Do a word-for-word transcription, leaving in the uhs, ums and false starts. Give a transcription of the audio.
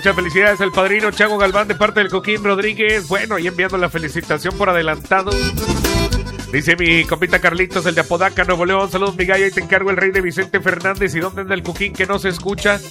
Muchas felicidades al padrino Chago Galván de parte del Coquín Rodríguez. Bueno, y enviando la felicitación por adelantado. Dice mi compita Carlitos, el de Apodaca, Nuevo León. Saludos, mi gallo, y te encargo el rey de Vicente Fernández. ¿Y dónde anda el Coquín que no se escucha?